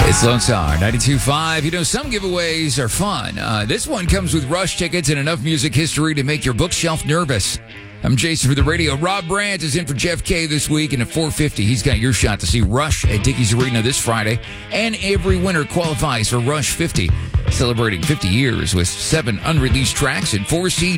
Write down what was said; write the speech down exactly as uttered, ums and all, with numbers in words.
It's Lone Star ninety-two point five. You know, some giveaways are fun. Uh, this one comes with Rush tickets and enough music history to make your bookshelf nervous. I'm Jason for the radio. Rob Brandt is in for Jeff K this week, and at four fifty, he's got your shot to see Rush at Dickies Arena this Friday. And every winner qualifies for Rush fifty, celebrating fifty years with seven unreleased tracks and four C